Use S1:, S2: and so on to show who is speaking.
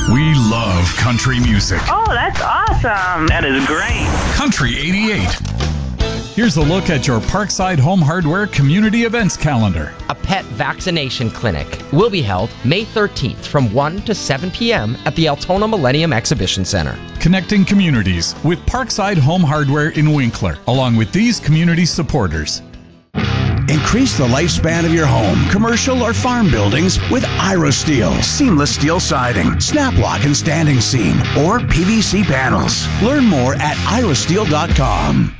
S1: We love country music.
S2: Oh, that's awesome.
S3: That is great.
S1: Country 88. Here's a look at your Parkside Home Hardware community events calendar.
S4: A pet vaccination clinic will be held May 13th from 1 to 7 p.m. at the Altona Millennium Exhibition Center.
S1: Connecting communities with Parkside Home Hardware in Winkler, along with these community supporters.
S5: Increase the lifespan of your home, commercial or farm buildings with IroSteel. Seamless steel siding, snap lock and standing seam, or PVC panels. Learn more at irosteel.com.